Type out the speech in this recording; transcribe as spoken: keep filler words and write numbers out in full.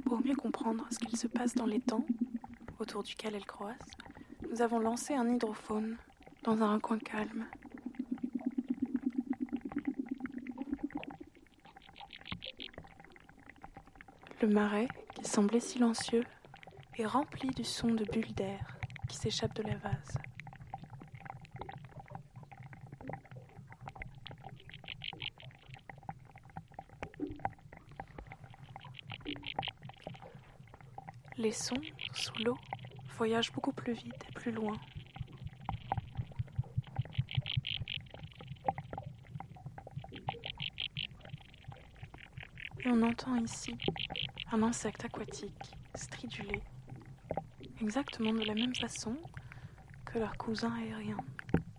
Pour mieux comprendre ce qu'il se passe dans l'étang, autour duquel elles croissent, nous avons lancé un hydrophone dans un recoin calme. Le marais, qui semblait silencieux, est rempli du son de bulles d'air qui s'échappent de la vase. Les sons, sous l'eau, voyagent beaucoup plus vite et plus loin. Et on entend ici un insecte aquatique, stridulé, exactement de la même façon que leurs cousins aériens.